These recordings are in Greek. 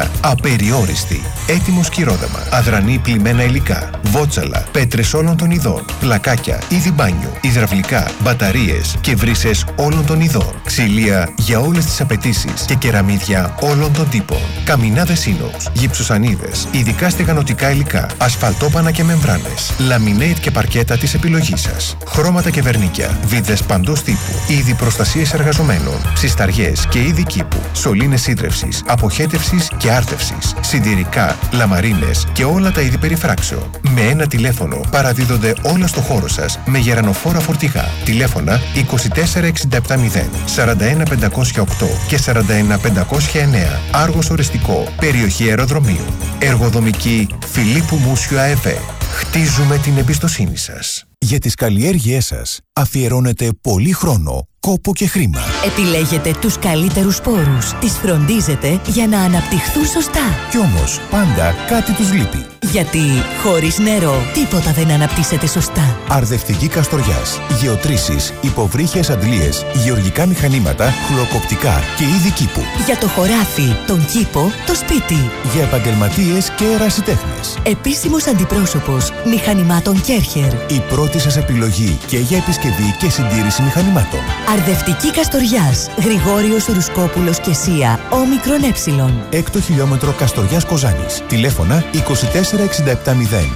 Ηλεκτρονικά απεριόριστη. Έτοιμο σκυρόδεμα. Αδρανή πλημμένα υλικά. Βότσαλα. Πέτρες όλων των ειδών. Πλακάκια. Είδη μπάνιου. Υδραυλικά. Μπαταρίες και βρύσες όλων των ειδών. Ξυλία για όλες τις απαιτήσεις και κεραμίδια όλων των τύπων. Καμινάδες ίνοξ. Γυψοσανίδες. Ειδικά στεγανοτικά υλικά. Ασφαλτόπανα και μεμβράνες. Λαμινέιτ και παρκέτα της επιλογής σας. Χρώματα και βερνίκια. Βίδες παντός τύπου. Είδη προστασίας εργαζομένων. Ψισταριές και είδη κήπου. Σωλήνες ίδρευσης, αποχέτευσης και άρτευσης. Συντηρικά, λαμαρίνες και όλα τα είδη περιφράξεων. Με ένα τηλέφωνο παραδίδονται όλα στο χώρο σας με γερανοφόρα φορτηγά. Τηλέφωνα 24670 41508 και 41509. Άργος οριστικό. Περιοχή αεροδρομίου. Εργοδομική Φιλίππου Μούσιου ΑΕΒ. Χτίζουμε την εμπιστοσύνη σας. Για τις καλλιέργειές σας αφιερώνετε πολύ χρόνο, κόπο και χρήμα. Επιλέγετε τους καλύτερους σπόρους. Τις φροντίζετε για να αναπτυχθούν σωστά. Κι όμως πάντα κάτι τους λείπει. Γιατί χωρίς νερό τίποτα δεν αναπτύσσεται σωστά. Αρδευτική Καστοριάς. Γεωτρήσεις, υποβρύχιες αντλίες, γεωργικά μηχανήματα, χλωροκοπτικά και είδη κήπου. Για το χωράφι, τον κήπο, το σπίτι. Για επαγγελματίες και ερασιτέχνες. Επίσημος αντιπρόσωπος μηχανημάτων Κέρχερ. Η πρώτη σας επιλογή και για επισκευή και συντήρηση μηχανημάτων. Αρδευτική Καστοριάς. Γρηγόριος Ρουσκόπουλος και Σία. Όμικρον Έψιλον. 6ο χιλιόμετρο Καστοριάς Κοζάνης. Τηλέφωνα 24770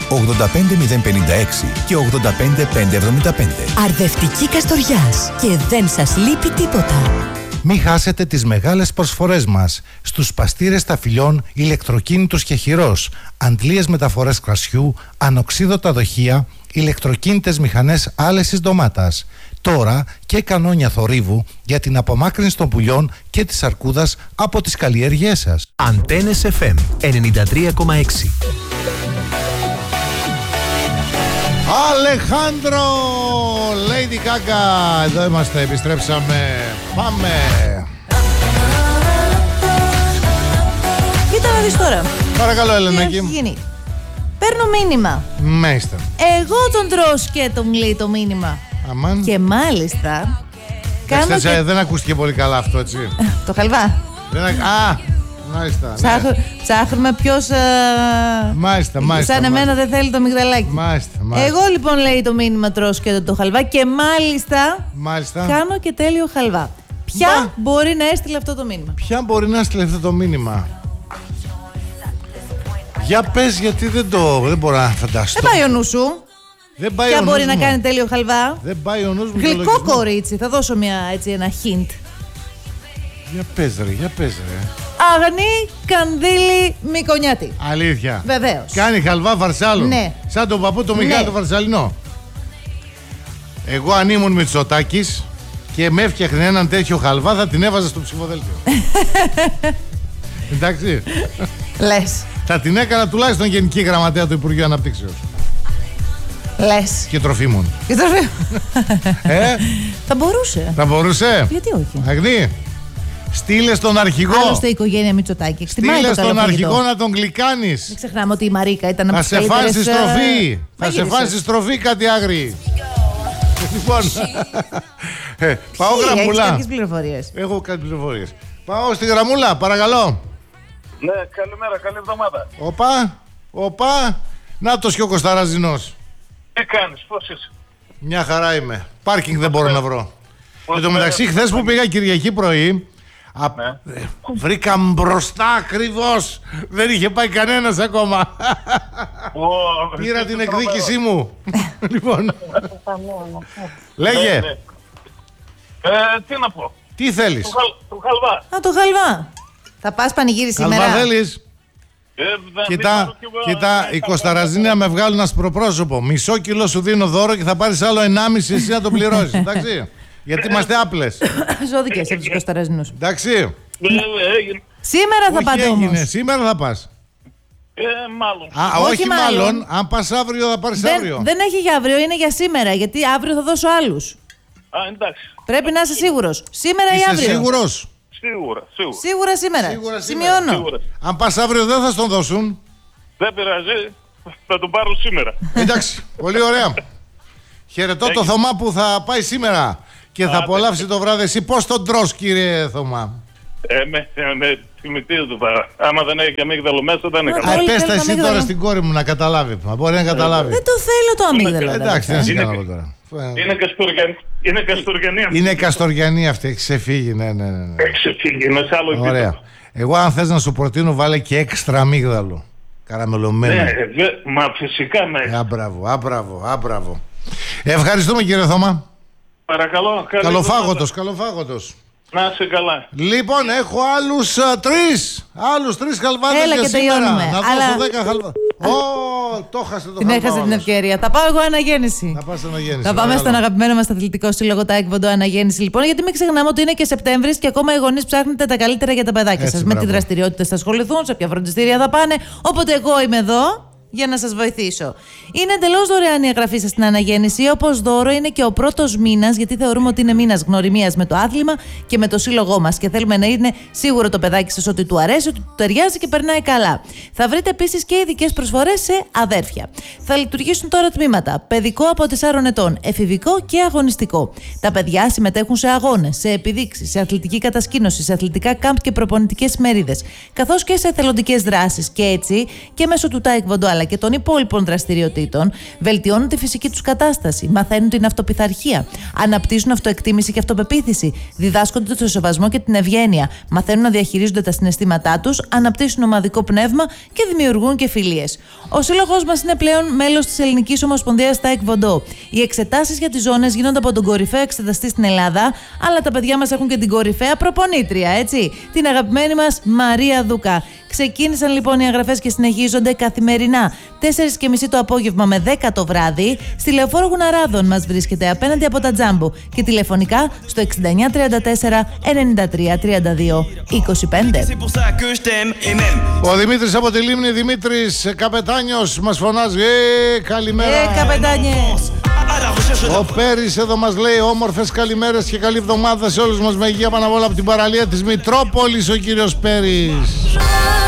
85056 και 85575. Αρδευτική Καστοριάς. Και δεν σας λείπει τίποτα. Μην χάσετε τις μεγάλες προσφορές μας στους παστήρες ταφυλιών ηλεκτροκίνητους και χειρός, αντλίες μεταφορές κρασιού, ανοξίδωτα δοχεία, ηλεκτροκίνητες μηχανές άλεσης ντομάτας. Τώρα και κανόνια θορύβου για την απομάκρυνση των πουλιών και της αρκούδας από τις καλλιέργειές σας. Αντένες FM 93,6. Αλεχάνδρο, Lady Gaga, εδώ είμαστε, επιστρέψαμε, πάμε. Κοίτα να δεις τώρα. Παρακαλώ, Ελενάκη. Τι έχει γίνει. Παίρνω μήνυμα. Μάλιστα. Εγώ τον τρώω σκέτο, μου λέει το μήνυμα. Αμάν. Και μάλιστα κάνω και... Δεν ακούστηκε πολύ καλά αυτό, έτσι. Το χαλβά. Μάλιστα. Ψάχνουμε ποιος μάλιστα. σαν εμένα δεν θέλει το μυγδαλάκι. Μάλιστα. Εγώ λοιπόν, λέει το μήνυμα, τρώω σκέτο το χαλβά και μάλιστα κάνω και τέλειο χαλβά. Ποια μπορεί να έστειλε αυτό το μήνυμα? Ποια μπορεί να έστειλε αυτό το μήνυμα? Για πες, γιατί δεν μπορώ να φανταστώ. Δεν πάει ο νου σου. Ποια μπορεί να κάνει τέλειο χαλβά? Δεν πάει ο νους μου. Γλυκό κορίτσι, θα δώσω ένα hint. Για πες ρε. Αγνή Κανδύλη Μικονιάτη. Αλήθεια? Βεβαίως. Κάνει χαλβά Βαρσάλων. Ναι. Σαν τον παππού το Μιχάλη το Βαρσαλινό. Εγώ αν ήμουν Μητσοτάκης και με έφτιαχνε έναν τέτοιο χαλβά, θα την έβαζα στο ψηφοδέλτιο. Εντάξει. Λες. Θα την έκανα τουλάχιστον Γενική Γραμματέα του Υπουργείου Αναπτύξεως. Λες. Και τροφίμων. Θα μπορούσε. Θα μπορούσε. Γιατί όχι? Αγνή, στείλε στον αρχηγό. Άλλωστε η οικογένεια Μητσοτάκη. Στείλε στον αρχηγό να τον γλυκάνεις. Μην ξεχνάμε ότι η Μαρίκα ήταν από τις καλύτερες. Θα σε φάνει στροφή. Θα σε φάνει στη στροφή κάτι άγριοι. Λοιπόν, πάω γραμμούλα. Έχεις κάποιες πληροφορίες? Έχω κάποιες πληροφορίες. Πάω στη γραμμούλα, παρακαλώ. Ναι, καλημέρα, καλή εβδομάδα. Οπα, νάτος και ο Κωνσταραζινός. Τι κάνεις, πώς είσαι? Μια χαρά είμαι. Πάρκινγκ δεν μπορώ να βρω. Εν τω μεταξύ, χθες που πήγα Κυριακή πρωί, βρήκα μπροστά ακριβώς. Δεν είχε πάει κανένας ακόμα. Πήρα την εκδίκησή μου. Λοιπόν, λέγε. Τι να πω? Τι θέλεις? Το χαλβά. Το χαλβά. Θα πας πανηγύρι σήμερα? Χαλβά θέλεις? Κοίτα, οι Κωνσταραζίνοι με βγάλουν ασπροπρόσωπο. Μισό κιλό σου δίνω δώρο και θα πάρεις άλλο 1,5 εσύ να το πληρώσεις. Εντάξει. Γιατί είμαστε άπλες. Ζώδικες από τους Κωνσταραζίνους. Εντάξει. Σήμερα θα πάτε όμως? Σήμερα θα πας. Μάλλον. Όχι μάλλον. Αν πας αύριο θα πάρεις αύριο. Δεν έχει για αύριο, είναι για σήμερα. Γιατί αύριο θα δώσω άλλους. Εντάξει. Πρέπει να είσαι σίγουρος. Σήμερα ή αύριο? Είσαι σίγουρος? Σίγουρα σήμερα. Σημειώνω. Σίγουρα. Αν πας αύριο δεν θα στον δώσουν. Δεν πειράζει. Θα τον πάρω σήμερα. Εντάξει. Πολύ ωραία. Χαιρετώ το Θωμά που θα πάει σήμερα και θα απολαύσει το βράδυ. Εσύ πώς τον τρως, κύριε Θωμά? Με θυμητήρια του παρά. Άμα δεν έχει αμύγδαλο μέσα, δεν είναι καλό. Πες τα εσύ τώρα στην κόρη μου να καταλάβει. Να μπορεί να καταλάβει. Δεν το θέλω το αμύγδαλο. Εντάξει, τι να κάνω τώρα. Είναι Καστοριανή. Είναι Καστοριανή αυτή, έχει ξεφύγει. Ναι. Έχει ξεφύγει, είναι σε άλλο επίπεδο. Ωραία. Εγώ, αν θες να σου προτείνω, βάλε και έξτρα αμύγδαλο. Καραμελωμένο. Ναι, μα φυσικά ναι. Άμπραβο. Ευχαριστούμε, κύριε Θωμά. Παρακαλώ. Καλοφάγωτος. Να είσαι καλά. Λοιπόν, έχω άλλους τρεις χαλβάδες για σήμερα. Να δώσω 10 χαλβάδες. Το έχασε το χαλβά. Την έχασε την ευκαιρία. Θα πάω εγώ αναγέννηση. Θα πάμε στον αγαπημένο μας αθλητικό σύλλογο Τάικβοντο αναγέννηση. Λοιπόν, γιατί μην ξεχνάμε ότι είναι και Σεπτέμβρης και ακόμα οι γονείς ψάχνετε τα καλύτερα για τα παιδάκια σας. Με τι δραστηριότητες θα ασχοληθούν, σε ποια φροντιστήρια θα πάνε. Οπότε εγώ είμαι εδώ για να σας βοηθήσω. Είναι εντελώς δωρεάν η εγγραφή σας στην αναγέννηση, όπως δώρο είναι και ο πρώτος μήνας, γιατί θεωρούμε ότι είναι μήνας γνωριμίας με το άθλημα και με το σύλλογό μας και θέλουμε να είναι σίγουρο το παιδάκι σας ότι του αρέσει, ότι του ταιριάζει και περνάει καλά. Θα βρείτε επίσης και ειδικές προσφορές σε αδέρφια. Θα λειτουργήσουν τώρα τμήματα: παιδικό από 4 ετών, εφηβικό και αγωνιστικό. Τα παιδιά συμμετέχουν σε αγώνες, σε επιδείξεις, σε αθλητική κατασκήνωση, σε αθλητικά κάμπ και προπονητικές ημερίδες, καθώς και σε εθελοντικές δράσεις. Και έτσι και μέσω του Τάικβοντο αλλά και των υπόλοιπων δραστηριοτήτων βελτιώνουν τη φυσική τους κατάσταση, μαθαίνουν την αυτοπιθαρχία, αναπτύσσουν αυτοεκτίμηση και αυτοπεποίθηση, διδάσκονται το σεβασμό και την ευγένεια, μαθαίνουν να διαχειρίζονται τα συναισθήματά τους, αναπτύσσουν ομαδικό πνεύμα και δημιουργούν και φιλίες. Ο σύλλογος μας είναι πλέον μέλος της Ελληνικής Ομοσπονδίας Τάικβοντο. Οι εξετάσεις για τις ζώνες γίνονται από τον κορυφαίο εξεταστή στην Ελλάδα, αλλά τα παιδιά μας έχουν και την κορυφαία προπονήτρια, έτσι, την αγαπημένη μας Μαρία Δούκα. Ξεκίνησαν λοιπόν οι εγγραφές και συνεχίζονται καθημερινά. 4:30 το απόγευμα με 10 το βράδυ. Στη Λεωφόρο Γουναράδων μας βρίσκεται απέναντι από τα Τζάμπο και τηλεφωνικά στο 6934 93 32 25. Ο Δημήτρης από τη Λίμνη, Δημήτρης Καπετάνιος, μας φωνάζει. Καλημέρα. Καπετάνιε. Ο Πέρης εδώ μας λέει όμορφες καλημέρες και καλή εβδομάδα σε όλους μας, με υγεία πάνω απ' όλα, από την παραλία της Μητρόπολης ο κύριος Πέρης.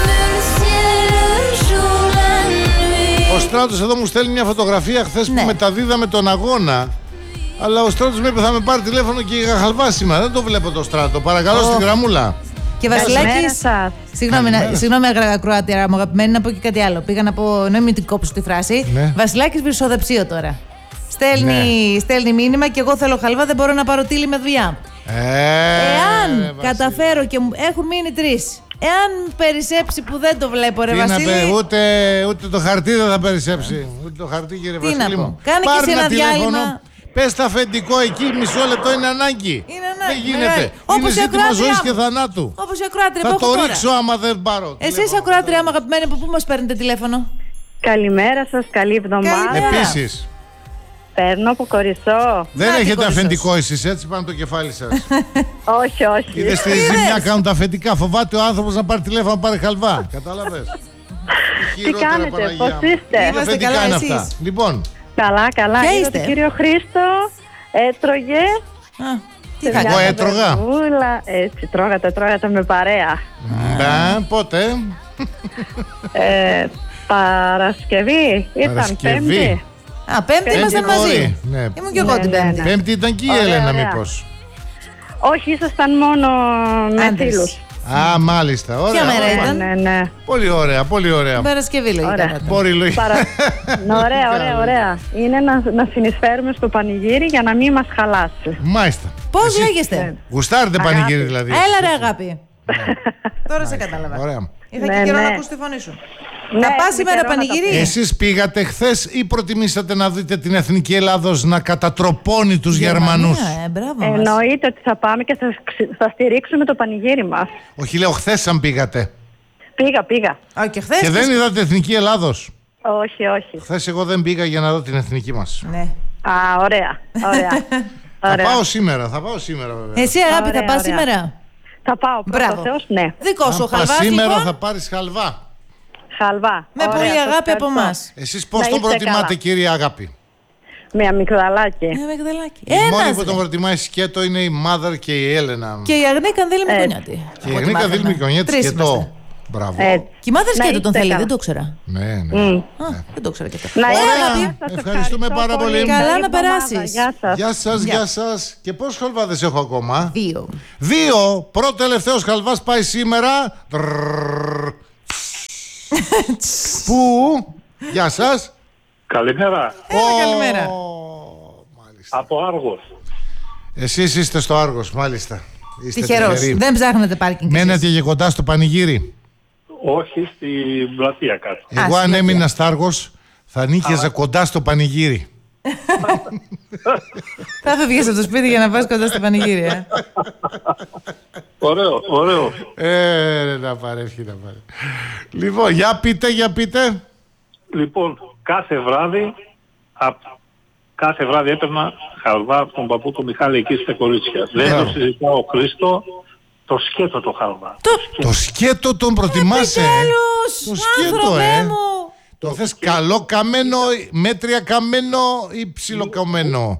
Ο Στράτος εδώ μου στέλνει μια φωτογραφία χθες που μεταδίδαμε τον αγώνα, αλλά ο Στράτος με είπε θα με πάρει τηλέφωνο και είχα χαλβά σήμερα. Δεν το βλέπω το Στράτο. Παρακαλώ στην γραμμούλα. Και Βασιλάκης, συγγνώμη ακροατήρα μου αγαπημένη, να πω και κάτι άλλο. Πήγα να πω, μην την κόψω τη φράση. Βασιλάκης βυρσοδεψίο τώρα. Στέλνει μήνυμα και εγώ θέλω χαλβά, δεν μπορώ να πάρω τίλη με δουλειά. Εάν καταφέρω και έχουν μείνει 3, εάν περισσέψει που δεν το βλέπω, ρε Βασίλη. Ούτε το χαρτί δεν θα περισσέψει. Ούτε το χαρτί, κύριε Βασίλη μου. Κάνε και εσύ ένα διάλειμμα. Πες τα αφεντικό εκεί, μισό λεπτό είναι ανάγκη. Δεν γίνεται. Είναι ζήτημα ζωής και θανάτου. Όπως η ακροάτρια. Θα το ρίξω άμα δεν πάρω. Εσείς ακροάτρια μου αγαπημένη, από πού μας παίρνετε τηλέφωνο? Καλημέρα σας, καλή εβδομάδα. Επίσης. Παίρνω από Κορισσό. Δεν έχετε αφεντικό εσείς, έτσι πάνω το κεφάλι σας. Όχι. Είδες τη ζημιά κάνουν τα αφεντικά. Φοβάται ο άνθρωπος να πάρει τηλέφωνο να πάρει χαλβά. Κατάλαβες? Τι κάνετε, πώς είστε? Τι αφεντικά είναι αυτά? Λοιπόν. Καλά. Είδα τον κύριο Χρήστο, έτρωγε. Εγώ έτρωγα. Έτσι, τρώγατε με παρέα. Πότε? Παρασκευή, ήταν Πέμπτη. Πέμπτη ήμασταν μαζί. Ήμουν και εγώ την Πέμπτη. Πέμπτη ήταν και η Έλενα μήπως? Όχι, ήσασταν μόνο με φίλους. Μάλιστα. Ωραία. Ποια μέρα ήταν? Ναι. Πολύ ωραία. Παρασκευή λογικά. Ωραία. Είναι να συνεισφέρουμε στο πανηγύρι για να μην μας χαλάσει. Μάλιστα. Πώς λέγεστε? Γουστάρετε πανηγύρι δηλαδή? Έλα ρε αγάπη. Τώρα σε κατάλαβα. Ωραία. Είχα και καιρό να ακούς τη φωνή σου. Θα πας σήμερα πανηγύρι? Εσείς πήγατε χθες ή προτιμήσατε να δείτε την Εθνική Ελλάδος να κατατροπώνει τους Γερμανούς? Εννοείται ότι θα πάμε και θα στηρίξουμε το πανηγύρι μας. Όχι, λέω χθες αν πήγατε. Πήγα. Και δεν είδατε Εθνική Ελλάδος? Όχι. Χθες εγώ δεν πήγα για να δω την εθνική μας. Ναι. Ωραία. Θα πάω σήμερα βέβαια. Εσύ αγάπη θα πας σήμερα? Θα πάω, πρώτα Θεός, ναι. Δικό σου χαλβά σήμερα λοιπόν? Θα πάρεις χαλβά. Με πολύ αγάπη από εμάς. Εσείς πώς τον προτιμάτε κύριε Αγάπη? Με αμυγδαλάκι. Η μόνη που τον προτιμάει σκέτο είναι η Mother και η Έλενα. Και η Αγνίκα Δήλη Μικονιάτη. Και η Αγνίκα Δήλη Μικονιάτη σκέτο. Μπράβο. Κοιμάται σκέτο τον είστε θέλει, καλά. δεν το ξέρα. Ναι. Δεν το ξέρα και αυτό. Να είστε Ωραία. καλά, σας Ευχαριστούμε πάρα πολύ. Καλά Καλή να εβδομάδα. περάσεις. Γεια σας. Γεια σας. Και πόσους χαλβάδες έχω ακόμα? 2. 2. Πρώτο τελευταίος χαλβάς πάει σήμερα. Πού? Γεια σας. Καλημέρα. Καλημέρα. Μάλιστα. Από Άργος. Εσείς είστε στο Άργος, μάλιστα. Είστε Τυχερός. τυχεροί. Δεν ψάχνετε πάρκινγκ. Μένετε και κοντά στο πανηγύρι. Όχι, στην πλατεία κάτω. Εγώ αν στην έμεινα στάργος θα νίκιαζα κοντά στο πανηγύρι. Θα φεύγεις από το σπίτι για να πας κοντά στο πανηγύρι. Ωραίο, ωραίο. Να παρεύχει, να πάρει. Λοιπόν, για πείτε. Λοιπόν, κάθε βράδυ έπαιρνα χαλβά από τον παππού του Μιχάλη εκεί στα Κορίτσια. Δεν το συζητάω, Χρήστο, το σκέτο το χαλβά. Το σκέτο τον προτιμάσαι. Το σκέτο, Το θες καλό καμένο, μέτρια καμένο ή ψιλοκαμένο?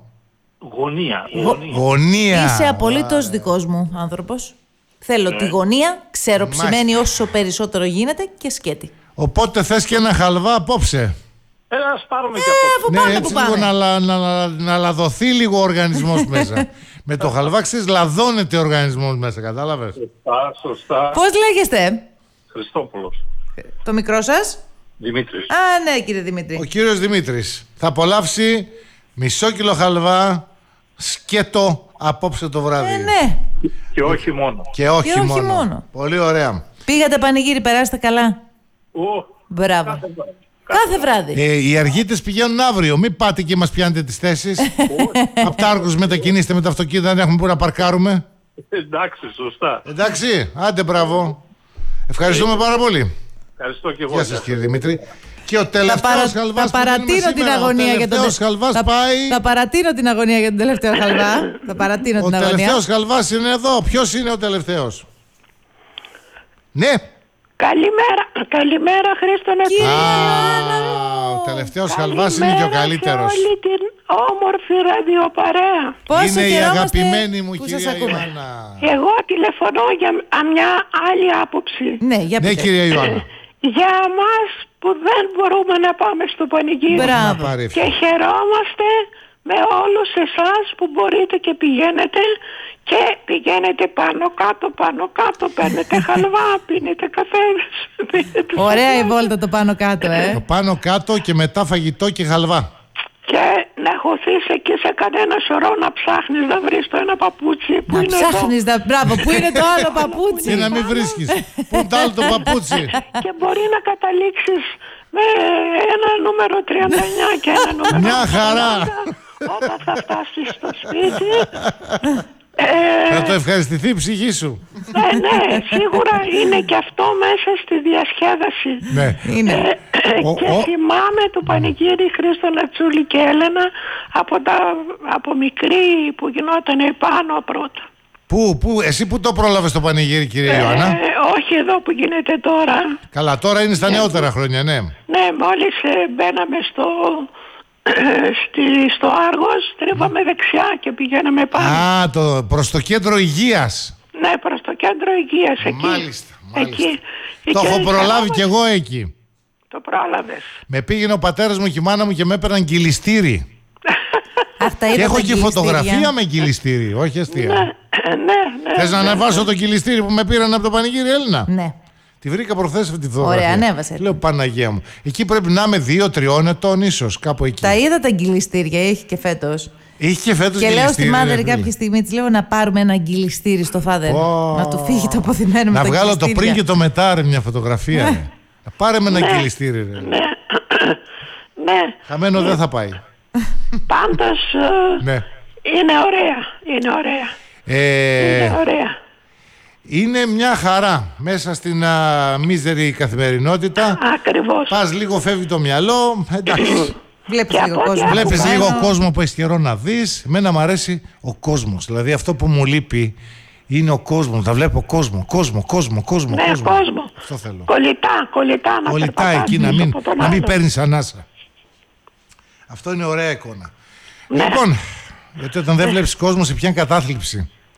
Γωνία. Είσαι απολύτως δικός μου άνθρωπος. Θέλω τη γωνία, ξέρω ψημένη όσο περισσότερο γίνεται και σκέτη. Οπότε θες και ένα χαλβά απόψε. Ας πάρουμε και αυτό. Αφού πάμε έτσι που λίγο πάμε. να λαδωθεί λίγο ο οργανισμός μέσα. Με το χαλβά ξέρεις λαδώνεται ο οργανισμός μέσα, κατάλαβες? Σωστά. Πώς λέγεστε? Χριστόπουλος. Το μικρό σας? Δημήτρης. Ναι, κύριε Δημήτρη. Ο κύριος Δημήτρης θα απολαύσει μισό κιλό χαλβά σκέτο απόψε το βράδυ. Ναι. Και όχι μόνο. Και όχι Και όχι μόνο. μόνο. Πολύ ωραία. Πήγατε πανηγύρι, περάστε καλά. Μπράβο. Κάθε βράδυ. Οι αργίτες πηγαίνουν αύριο. Μην πάτε και μας πιάνετε τις θέσεις. Απ' τα Άργους μετακινήστε με το αυτοκίνητο, δεν έχουμε που να παρκάρουμε. Εντάξει, σωστά. Εντάξει, άντε μπράβο. Ευχαριστούμε πάρα πολύ. Ευχαριστώ και εγώ. Γεια σας κύριε Δημήτρη. Και ο τελευταίος χαλβάς Θα παρατείνω την αγωνία για τον Θα παρατείνω την αγωνία για τον τελευταίο χαλβά. Θα παρατείνω Ο την αγωνία. τελευταίος χαλβάς είναι εδώ. Ποιος είναι ο τελευταίος? Ναι. Καλημέρα Χρήστο Ο τελευταίος χαλβάς είναι και ο καλύτερος. Σε όλη την όμορφη ραδιοπαρέα. Είναι η αγαπημένη μου κυρία Ιωάννα. Εγώ τηλεφωνώ για μια άλλη άποψη. Ναι, για πείτε. Ναι κυρία Ιωάννα. Για εμάς που δεν μπορούμε να πάμε στο πανηγύρι. Μπράβο. Και χαιρόμαστε με όλους εσάς που μπορείτε και πηγαίνετε πάνω κάτω, παίρνετε χαλβά, πίνετε καφέδες. Ωραία η βόλτα το πάνω κάτω, Το πάνω κάτω και μετά φαγητό και χαλβά. Και να χωθείς εκεί σε κανένα σωρό να ψάχνεις να βρεις το ένα παπούτσι που να είναι ψάχνεις μπράβο, πού είναι το άλλο παπούτσι? Και να μην βρίσκεις. Πού είναι το άλλο το παπούτσι? Και μπορεί να καταλήξεις με ένα νούμερο 39 και ένα νούμερο Μια χαρά. 40. Όταν θα φτάσεις στο σπίτι θα το ευχαριστηθεί η ψυχή σου. Ναι, σίγουρα είναι και αυτό μέσα στη διασκέδαση. Ναι. Και θυμάμαι το πανηγύρι Χρήστο Νατσούλη και Έλενα από μικρή που γινόταν πάνω πρώτα. Εσύ που το πρόλαβες το πανηγύρι κυρία Ιωάννα? Όχι εδώ που γίνεται τώρα. Καλά, τώρα είναι στα νεότερα χρόνια, ναι. Ναι, μόλις μπαίναμε στο Άργος, στρίβαμε δεξιά και πηγαίναμε πάνω. Προς το κέντρο υγείας. Ναι, προς το κέντρο υγείας εκεί. Μάλιστα. Εκεί. Το έχω προλάβει κι εγώ εκεί. Το πρόλαβες. Με πήγαινε ο πατέρας μου και η μάνα μου και με έπαιρναν κυλιστήρι. Και έχω και φωτογραφία με κυλιστήρι, όχι αστεία. Ναι. Θες να ανεβάσω το κυλιστήρι που με πήραν από το πανηγύρι, Έλληνα? Ναι. Τη βρήκα προχθές αυτή τη φωτογραφία. Ωραία, ανέβασε. Λέω Παναγία μου. Εκεί πρέπει να είμαι 2-3 ετών ίσως, κάπου εκεί. Τα είδα τα γκυλιστήρια, έχει και φέτος. Είχε και φέτος και λέω στη μάδερ ναι, κάποια στιγμή, της λέω να πάρουμε ένα γκυλιστήρι στο φάδερ. Να του φύγει το αποθυμένο με να τα βγάλω το πριν και το μετά, ρε, μια φωτογραφία. Ρε. Να πάρε με ένα γκυλιστήρι. Ρε. Ναι. Χαμένο δεν θα πάει. Πάντως είναι ωραία. Είναι ωραία. Είναι μια χαρά μέσα στην μίζερη καθημερινότητα. Ακριβώς. Πας λίγο, φεύγει το μυαλό. Εντάξει. Βλέπεις λίγο κόσμο που έχει καιρό να δεις. Εμένα μου αρέσει ο κόσμος. Δηλαδή αυτό που μου λείπει είναι ο κόσμος. Θα βλέπω κόσμο. Ναι, κόσμο. Αυτό θέλω. Κολλητά να κολλητά εκεί, να μην παίρνεις ανάσα. Αυτό είναι ωραία εικόνα. Ναι. Λοιπόν, γιατί όταν δεν βλέπεις κόσμο σε πιάνει κατάθλιψη.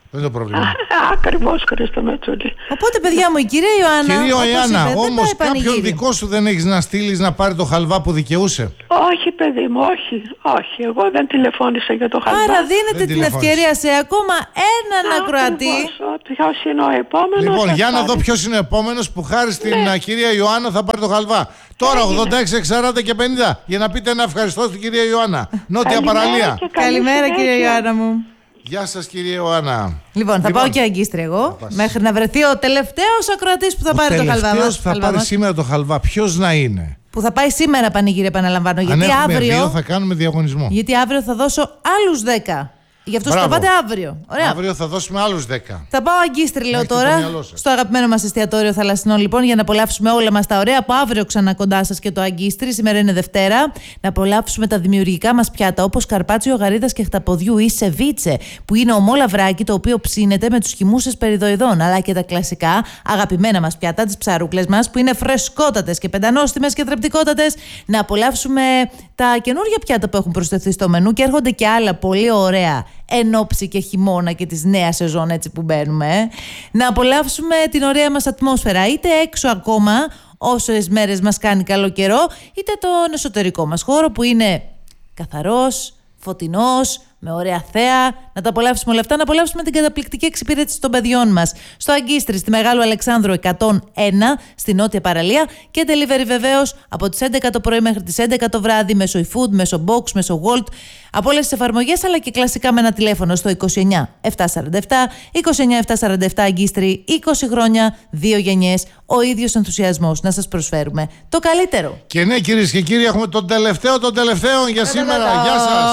Δεν είναι το πρόβλημα. Ακριβώς, Χρήστο Μετσούλη. Οπότε, παιδιά μου, η κυρία Ιωάννα. Κυρία Ιωάννα, όμως κάποιον δικό σου δεν έχεις να στείλεις να πάρει το χαλβά που δικαιούσε? Όχι, παιδί μου, όχι. Εγώ δεν τηλεφώνησα για το χαλβά. Άρα δίνετε την ευκαιρία σε ακόμα έναν ακροατή. Ποιος είναι ο επόμενος? Λοιπόν, για να δω ποιος είναι ο επόμενος που χάρη στην κυρία Ιωάννα θα πάρει το χαλβά. Τώρα 86, 40 και 50 για να πείτε ένα ευχαριστώ στην κυρία Ιωάννα. Νότια Παραλία. Καλημέρα, κυρία Ιωάννα μου. Γεια σας, κυρία Ιωάννα. Λοιπόν, θα πάω και αγκίστρια εγώ. Μέχρι να βρεθεί ο τελευταίος ακροατής που θα πάρει το χαλβά μας. Ο τελευταίος θα πάρει σήμερα το χαλβά. Ποιος να είναι? Που θα πάει σήμερα, πανηγύρι, επαναλαμβάνω. Γιατί αύριο θα κάνουμε διαγωνισμό. Γιατί αύριο θα δώσω άλλους 10. Γι' αυτό θα πάτε αύριο. Ωραία. Αύριο θα δώσουμε άλλους 10. Θα πάω αγκίστρι, λέω τώρα, στο αγαπημένο μας εστιατόριο Θαλασσινό, λοιπόν, για να απολαύσουμε όλα μας τα ωραία. Από αύριο ξανά κοντά σας και το αγκίστρι. Σήμερα είναι Δευτέρα. Να απολαύσουμε τα δημιουργικά μας πιάτα, όπως καρπάτσιο γαρίδας και χταποδιού ή σεβίτσε, που είναι ομόλαβράκι το οποίο ψήνεται με τους χυμούσες περιδοειδών. Αλλά και τα κλασικά αγαπημένα μας πιάτα, τις ψαρούκλες μας, που είναι φρεσκότατες και πεντανόστιμες και θρεπτικότατες. Να απολαύσουμε τα καινούργια πιάτα που έχουν προσθεθεί στο μενού και έρχονται και άλλα πολύ ωραία εν ώψη και χειμώνα και της νέας σεζόν, έτσι που μπαίνουμε. Να απολαύσουμε την ωραία μας ατμόσφαιρα, είτε έξω ακόμα όσες μέρες μας κάνει καλό καιρό, είτε τον εσωτερικό μας χώρο που είναι καθαρός, φωτεινός, με ωραία θέα. Να τα απολαύσουμε όλα αυτά, να απολαύσουμε την καταπληκτική εξυπηρέτηση των παιδιών μας στο Αγκίστρι, στη Μεγάλου Αλεξάνδρου 101, στη Νότια Παραλία, και delivery βεβαίως από τις 11 το πρωί μέχρι τις 11 το βράδυ, μέσω eFood, μέσω Box, μέσω Wolt, από όλες τις εφαρμογές, αλλά και κλασικά με ένα τηλέφωνο στο 29 747 29 747. Αγκίστρι, 20 χρόνια, 2 γενιές, ο ίδιος ενθουσιασμός να σας προσφέρουμε το καλύτερο. Και ναι, κυρίες και κύριοι, έχουμε τον τελευταίο για σήμερα. Γεια σας.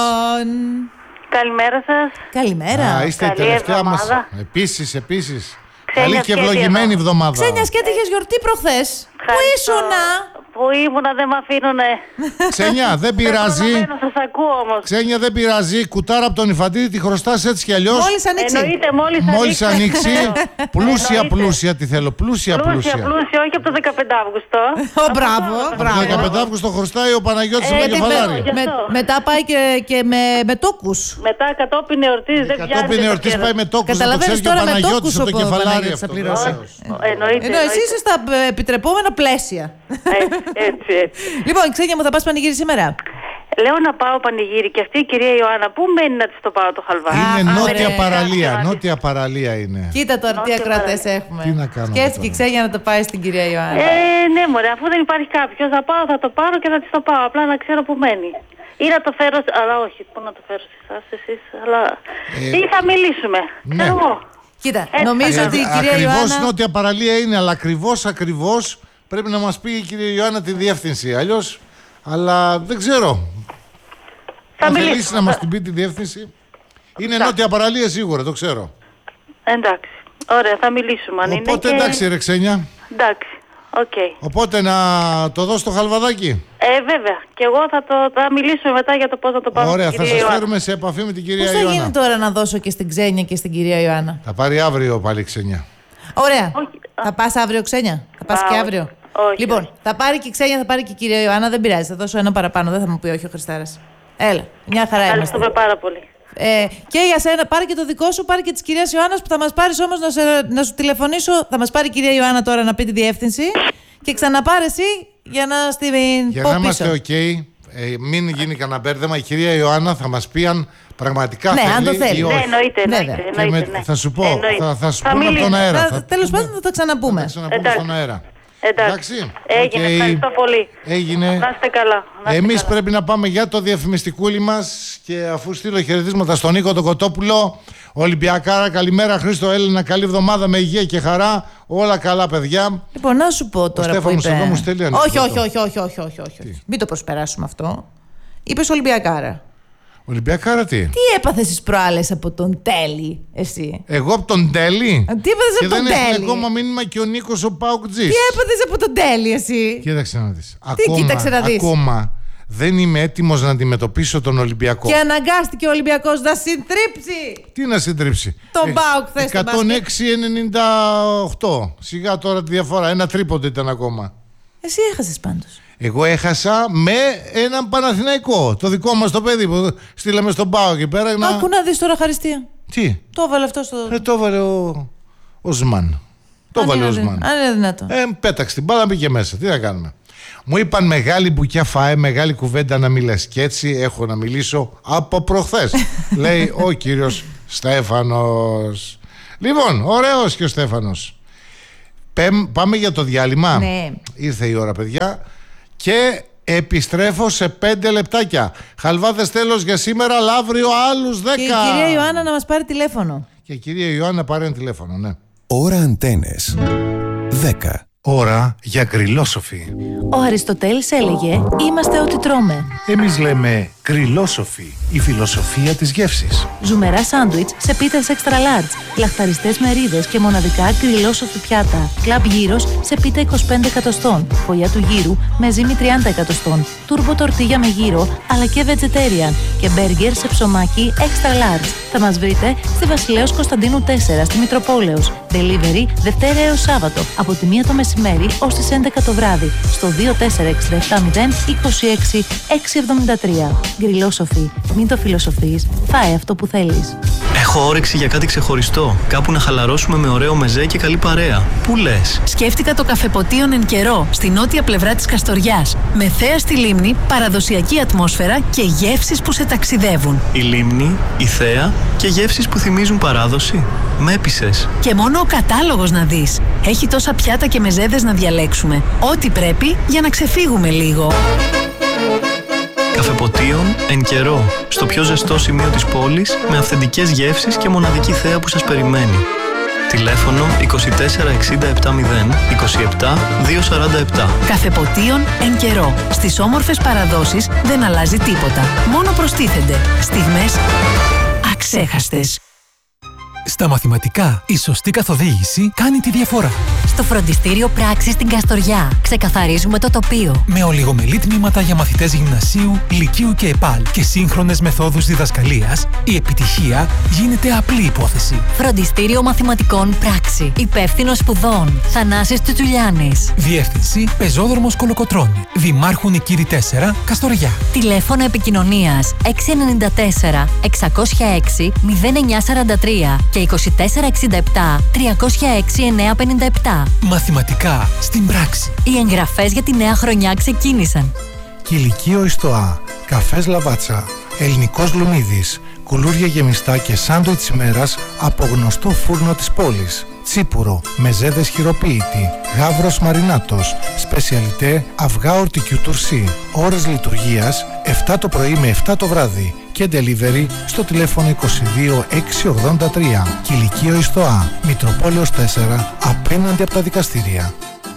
Καλημέρα σας. Καλημέρα. Είστε η τελευταία μας. Επίσης. Καλή και ευλογημένη εβδομάδα. Ξένια, σκέτη, είχες γιορτή προχθές. Πού ήσουνα? Που ήμουνα, δεν με αφήνουνε. Ξένια, δεν πειράζει. Σας ακούω όμως. Ξένια, δεν πειράζει. Κουτάρα από τον Υφαντίδη τη χρωστάς έτσι κι αλλιώς. Μόλις ανοίξει. Εννοείται, μόλις ανοίξει. Πλούσια τη θέλω. Πλούσια. Όχι από το 15 Αύγουστο. Μπράβο. Το 15 Αύγουστο χρωστάει ο Παναγιώτης με κεφαλάρι. Μετά πάει και με τόκους. Μετά κατόπιν εορτής δεν πιάνει. Κατόπιν εορτής πάει με τόκους. Καταλαβαίνεις τώρα με τόκους το κεφαλάρι αυτό. Ενώ εσύ είσαι στα επιτρεπόμενα πλαίσια. Έτσι. Λοιπόν, Ξένια μου, θα πας πανηγύρι σήμερα? Λέω να πάω πανηγύρι και αυτή η κυρία Ιωάννα, πού μένει να της το πάω το χαλβά? Είναι Νότια Παραλία. Νότια Παραλία είναι. Κοίτα τώρα τι ακροατές έχουμε. Τι να κάνουμε. Σκέφτηκε η Ξένια να το πάει στην κυρία Ιωάννα. Ναι, μωρέ, αφού δεν υπάρχει κάποιος, θα το πάρω και θα της το πάω. Απλά να ξέρω που μένει. Ή να το φέρω, αλλά όχι, πού να το φέρω σε εσάς, εσείς, αλλά. Ή θα μιλήσουμε. Ναι. Κοίτα, νομίζω ότι η κυρία Ιωάννα. Ακριβώς Νότια Παραλία είναι, αλλά ακριβώς πρέπει να μας πει η κυρία Ιωάννα τη διεύθυνση. Αλλιώς, αλλά δεν ξέρω. Θα θελήσει να μας την πει τη διεύθυνση. Είναι Νότια Παραλία σίγουρα, το ξέρω. Εντάξει. Ωραία, θα μιλήσουμε αν είναι. Οπότε εντάξει, ρε Ξένια. Εντάξει. Okay. Οπότε να το δώσω το χαλβαδάκι. Βέβαια. Και εγώ θα μιλήσουμε μετά για το πώς θα το πάμε. Ωραία, θα σας φέρουμε σε επαφή με την κυρία Ιωάννα. Πώς θα γίνει τώρα να δώσω και στην Ξένια και στην κυρία Ιωάννα? Θα πάρει αύριο πάλι Ξένια. Ωραία. Θα πας αύριο, Ξένια? Θα πας και αύριο? Όχι. Λοιπόν, θα πάρει και η Ξένια, θα πάρει και η κυρία Ιωάννα. Δεν πειράζει, θα δώσω ένα παραπάνω. Δεν θα μου πει όχι ο Χριστάρας. Έλα, μια χαρά είμαστε. Ευχαριστούμε πάρα πολύ. Και για σένα, πάρε και το δικό σου, πάρε και της κυρίας Ιωάννας, που θα μας πάρεις όμως να σου τηλεφωνήσω. Θα μας πάρει η κυρία Ιωάννα τώρα να πει τη διεύθυνση και ξαναπάρε εσύ για να στην για πω να πίσω. είμαστε ok, μην γίνει κανένα μπέρδεμα. Η κυρία Ιωάννα θα μας πει αν πραγματικά ναι, θέλει αν το θέλει. ή όχι. Εννοείται. Θα σου πω, θα σου πούμε από τον αέρα. Τέλος πάντων θα τα ξαναπούμε. Θα τα ξαναπούμε στον αέρα. Εντάξει. Έγινε, ευχαριστώ πολύ. Έγινε. Να είστε καλά. Εμείς πρέπει να πάμε για το διαφημιστικούλι μας και αφού στείλω χαιρετίσματα στον Νίκο τον Κοτόπουλο, Ολυμπιακάρα, καλημέρα Χρήστο, Έλληνα, καλή εβδομάδα με υγεία και χαρά, όλα καλά παιδιά. Λοιπόν, να σου πω τώρα. Ο Στέφανος εδώ μου στέλνει όχι. Μην το προσπεράσουμε αυτό. Είπες Ολυμπιακάρα. Ολυμπιακάρα τι? Τι έπαθες τις προάλλες από τον Τέλη, εσύ? Εγώ από τον Τέλη? Τι έπαθες από τον Τέλη? Και δεν έχει ακόμα μήνυμα και ο Νίκος ο Πάουκτζής. Τι έπαθες από τον Τέλη, εσύ? Κοίταξε να δεις. Κοίταξε να δεις. Ακόμα δεν είμαι έτοιμος να αντιμετωπίσω τον Ολυμπιακό. Και αναγκάστηκε ο Ολυμπιακός να συντρίψει. Τι να συντρίψει? Τον Πάουκ θες το μπάσκετ. 106-98. Σιγά τώρα τη διαφορά. Ένα τρίποντο ήταν ακόμα. Εσύ έχασες πάντως. Εγώ έχασα με έναν Παναθηναϊκό. Το δικό μας το παιδί που στείλαμε στον ΠΑΟ εκεί πέρα. Άκου να δεις τώρα, Χαριστία. Τι? Το έβαλε αυτό στο. Το έβαλε ο Σμαν. Το έβαλε ο Σμαν. Αν είναι δυνατό. Πέταξε την μπάλα, μπήκε μέσα. Τι να κάνουμε. Μου είπαν μεγάλη μπουκιά φαέ, μεγάλη κουβέντα να μιλάς. Και έτσι έχω να μιλήσω από προχθές. Λέει ο κύριος Στέφανος. Λοιπόν, ωραίος και ο Στέφανος. Πάμε για το διάλειμμα. Ναι. Ήρθε η ώρα, παιδιά. Και επιστρέφω σε 5 λεπτάκια. Χαλβάδες τέλος για σήμερα, αλλά αύριο άλλους 10. Και η κυρία Ιωάννα να μας πάρει τηλέφωνο. Και η κυρία Ιωάννα πάρει ένα τηλέφωνο, ναι. Ώρα Αντένες 10. Ώρα για γκριλόσοφοι. Ο Αριστοτέλης έλεγε «Είμαστε ό,τι τρώμε». Εμείς λέμε γκριλόσοφοι, η φιλοσοφία της γεύσης. Ζουμερά σάντουιτς σε πίτες extra large, λαχταριστές μερίδες και μοναδικά γκριλόσοφοι πιάτα. Κλαμπ γύρος σε πίτα 25 εκατοστών, φωλιά του γύρου με ζύμη 30 εκατοστών, τούρμπο τορτίγια με γύρο αλλά και vegetarian και μπέργκερ σε ψωμάκι extra large. Θα μας βρείτε στη Βασιλέως Κωνσταντίνου 4 στη Μητροπόλεως. Delivery Δευτέρα έως Σάββατο από τη 1 το μεσημέρι ως τις 11 το βράδυ στο 24670 26673. Γκριλόσοφοι. Μην το φιλοσοφείς. Φάε αυτό που θέλεις. Έχω όρεξη για κάτι ξεχωριστό. Κάπου να χαλαρώσουμε με ωραίο μεζέ και καλή παρέα. Πού λες? Σκέφτηκα το καφεποτίον εν καιρό, στη νότια πλευρά της Καστοριάς. Με θέα στη λίμνη, παραδοσιακή ατμόσφαιρα και γεύσεις που σε ταξιδεύουν. Η λίμνη, η θέα και γεύσεις που θυμίζουν παράδοση. Με έπεισες. Και μόνο ο κατάλογος να δεις. Έχει τόσα πιάτα και μεζέδες να διαλέξουμε. Ό,τι πρέπει για να ξεφύγουμε λίγο. Καφεποτίον εν καιρό. Στο πιο ζεστό σημείο της πόλης, με αυθεντικές γεύσεις και μοναδική θέα που σας περιμένει. Τηλέφωνο 24 67 0 27 247. Καφεποτίον εν καιρό. Στις όμορφες παραδόσεις δεν αλλάζει τίποτα. Μόνο προστίθενται στιγμές αξέχαστες. Στα μαθηματικά, η σωστή καθοδήγηση κάνει τη διαφορά. Στο φροντιστήριο Πράξης στην Καστοριά ξεκαθαρίζουμε το τοπίο. Με ολιγομελή τμήματα για μαθητές γυμνασίου, λυκείου και ΕΠΑΛ και σύγχρονες μεθόδους διδασκαλίας, η επιτυχία γίνεται απλή υπόθεση. Φροντιστήριο Μαθηματικών Πράξη. Υπεύθυνος σπουδών Θανάσης Τσουτσουλιάνης. Διεύθυνση Πεζόδρομος Κολοκοτρώνη. Δημάρχου Νικήρη 4, Καστοριά. Τηλέφωνο επικοινωνίας 694 606 0943 και 2467 306 957. Μαθηματικά στην πράξη. Οι εγγραφές για τη νέα χρονιά ξεκίνησαν. Κηλικείο Ιστοά, καφές Λαβάτσα, ελληνικός λουμίδης, κουλούρια γεμιστά και σάντουιτς ημέρας από γνωστό φούρνο της πόλης. Τσίπουρο, μεζέδες χειροποίητη, γάβρος μαρινάτος, σπεσιαλιτέ αυγά ορτικιού τουρσί. Ώρες λειτουργίας 7 το πρωί με 7 το βράδυ και delivery στο τηλέφωνο 22 683. Κηλικείο Ιστοά, Μητροπόλεως 4, απέναντι από τα δικαστήρια.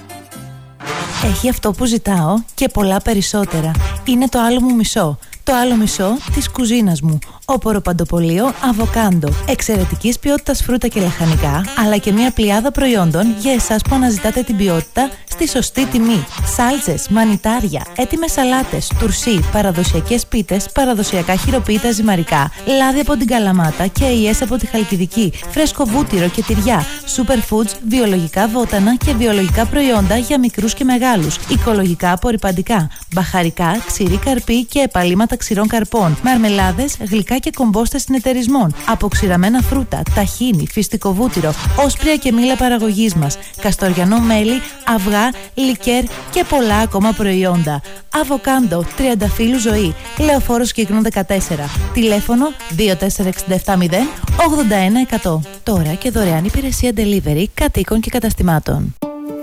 Έχει αυτό που ζητάω και πολλά περισσότερα. Είναι το άλλο μου μισό. Το άλλο μισό της κουζίνας μου. Όπορο παντοπολείο Αβοκάντο. Εξαιρετικής ποιότητας φρούτα και λαχανικά, αλλά και μια πλειάδα προϊόντων για εσάς που αναζητάτε την ποιότητα στη σωστή τιμή. Σάλτσες, μανιτάρια, έτοιμες σαλάτες, τουρσί, παραδοσιακές πίτες, παραδοσιακά χειροποίητα ζυμαρικά, λάδι από την Καλαμάτα και αειές από τη Χαλκιδική, φρέσκο βούτυρο και τυριά, superfoods, βιολογικά βότανα και βιολογικά προϊόντα για μικρούς και μεγάλους, οικολογικά απορρυπαντικά, μπαχαρικά, ξηρή καρπή και επαλήματα ξηρών καρπών, μαρμελάδες, γλυκά και κομπόστες συνεταιρισμών, αποξηραμένα φρούτα, ταχίνι, φυστικό βούτυρο, όσπρια και μήλα παραγωγής μας, καστοριανό μέλι, αυγά, λικέρ και πολλά ακόμα προϊόντα. Αβοκάντο, τριανταφύλου ζωή, Λεωφόρος Κύκνων 14. Τηλέφωνο 24670 81100. Τώρα και δωρεάν υπηρεσία delivery κατοίκων και καταστημάτων.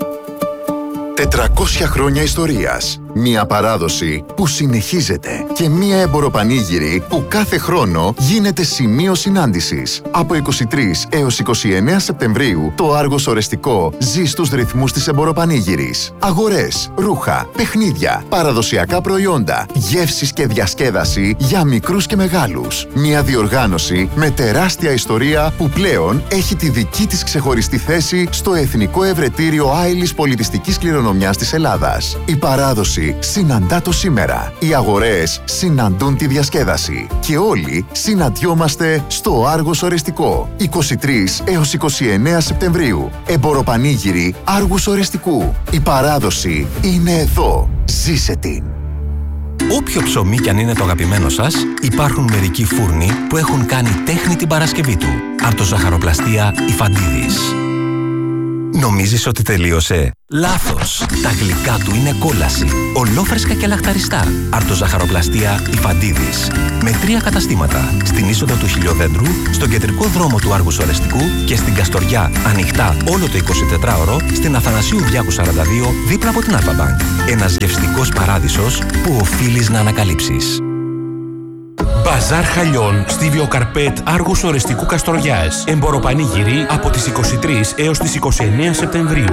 400 χρόνια ιστορίας. Μια παράδοση που συνεχίζεται και μια εμποροπανήγυρη που κάθε χρόνο γίνεται σημείο συνάντησης. Από 23 έως 29 Σεπτεμβρίου το Άργος Ορεστικό ζει στους ρυθμούς της εμποροπανήγυρης. Αγορές, ρούχα, παιχνίδια, παραδοσιακά προϊόντα, γεύσεις και διασκέδαση για μικρούς και μεγάλους. Μια διοργάνωση με τεράστια ιστορία που πλέον έχει τη δική της ξεχωριστή θέση στο Εθνικό Ευρετήριο Άειλης Πολιτιστικής Κληρονομιάς της Ελλάδας. Η παράδοση συναντά το σήμερα. Οι αγορές συναντούν τη διασκέδαση. Και όλοι συναντιόμαστε στο Άργος Ορεστικό. 23 έως 29 Σεπτεμβρίου. Εμποροπανήγυρη Άργους Ορεστικού. Η παράδοση είναι εδώ. Ζήσε την. Όποιο ψωμί κι αν είναι το αγαπημένο σας, υπάρχουν μερικοί φούρνοι που έχουν κάνει τέχνη την Παρασκευή του. Αρτοζαχαροπλαστεία Ιφαντίδης. Νομίζεις ότι τελείωσε? Λάθος! Τα γλυκά του είναι κόλαση. Ολόφρεσκα και λαχταριστά. Αρτοζαχαροπλαστεία Ιφαντίδης. Με 3 καταστήματα. Στην είσοδο του Χιλιοδέντρου, στον κεντρικό δρόμο του Άργους Ορεστικού και στην Καστοριά, ανοιχτά όλο το 24ωρο, στην Αθανασίου Διάκου 42, δίπλα από την Alpha Bank. Ένας γευστικός παράδεισος που οφείλεις να ανακαλύψεις. Μπαζάρ Χαλιών στη Βιοκαρπέτ Άργους Ορεστικού Καστοριάς. Εμποροπανήγυρη από τις 23 έως τις 29 Σεπτεμβρίου.